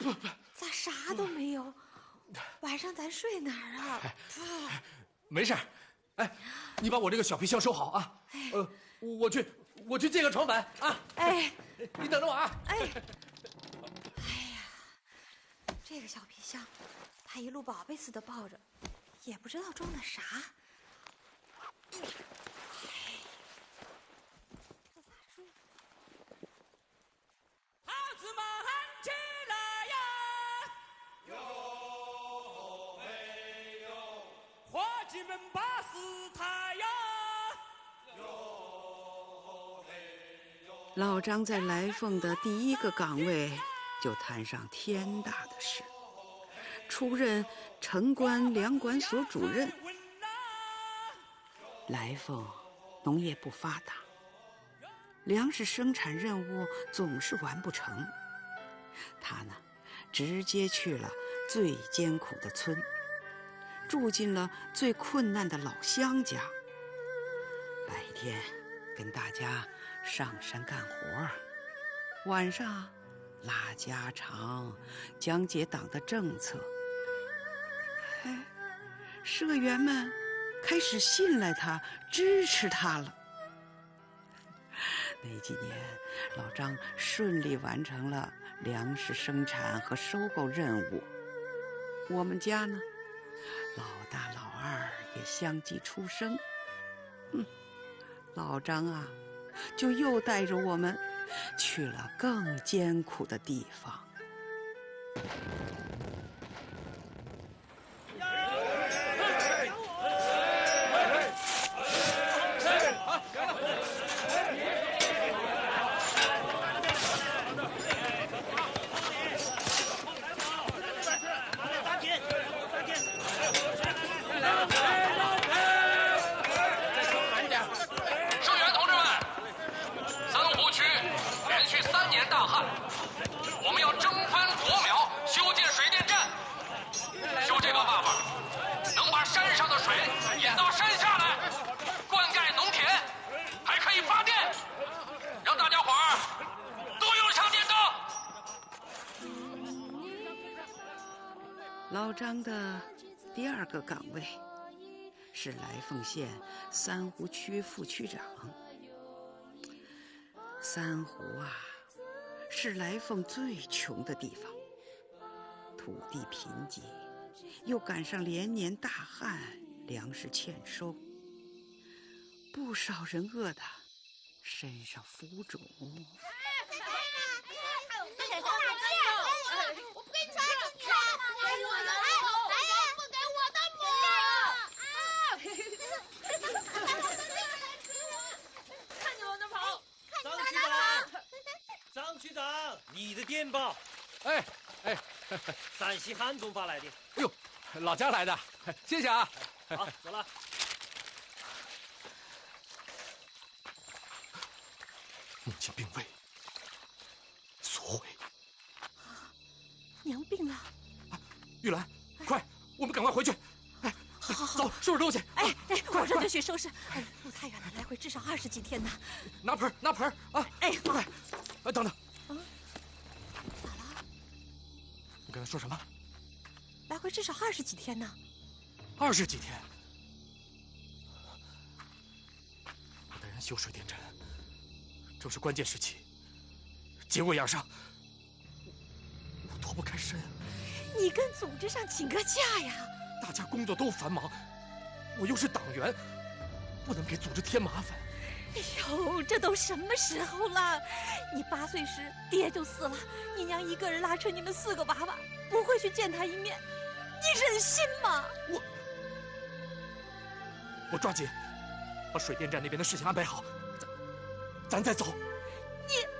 咋啥都没有？晚上咱睡哪儿啊？ 没事。哎，你把我这个小皮箱收好啊。我去借个床板啊。 哎， 你等着我啊。 哎呀，这个小皮箱，他一路宝贝似的抱着，也不知道装的啥。这咋睡？ 孩子们起来呀！哟嘿哟，伙计们把事抬呀！哟嘿哟。 老张在来凤的第一个岗位就摊上天大的事，出任城关粮管所主任。来凤农业不发达，粮食生产任务总是完不成。他呢，直接去了最艰苦的村，住进了最困难的老乡家。白天跟大家上山干活，晚上拉家常，讲解党的政策。社员们开始信赖他，支持他了。那几年，老张顺利完成了粮食生产和收购任务。我们家呢，老大老二也相继出生。老张啊，就又带着我们去了更艰苦的地方。 我们要征翻国苗，修建水电站。修这个办法，能把山上的水引到山下来，灌溉农田，还可以发电，让大家伙儿都用上电灯。 老张的第二个岗位是来凤县三湖区副区长。三湖啊，是来凤最穷的地方，土地贫瘠，又赶上连年大旱，粮食欠收，不少人饿得身上浮肿。 我不给你穿，你看，给我的母，不给我的母！ 看你往哪跑！ 张区长，你的电报。 哎， 陕西汉中发来的。 哎呦，老家来的，谢谢啊。 好，走了。 母亲病危，所谓。 娘病了。 玉兰，快，我们赶快回去。 好， 走，收拾东西。 我这就去收拾。路太远了，来回至少20几天呢。 拿盆啊！快，等等。 咋了？ 你刚才说什么？ 来回至少20几天呢。 20几天。我带人修水电站，正是关键时期，节骨眼上，我脱不开身。 你跟组织上请个假呀！ 大家工作都繁忙，我又是党员，不能给组织添麻烦。 哎呦，这都什么时候了？你8岁时爹就死了，你娘一个人拉扯你们4个娃娃，不会去见他一面，你忍心吗？ 我抓紧把水电站那边的事情安排好，咱再走。 你